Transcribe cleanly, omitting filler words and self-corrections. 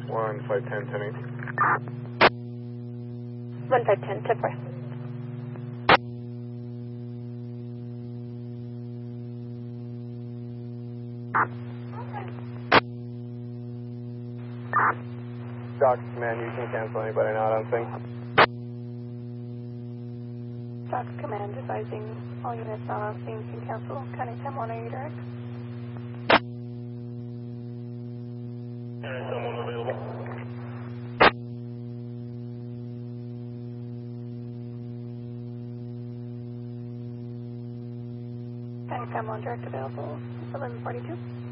1510, 1080. 1510, tip right. Doc Command, you can cancel anybody not on sync. Doc Command advising all units not on scene can cancel. County 10-180 direct. Someone available. County 10-1 direct available. 1142.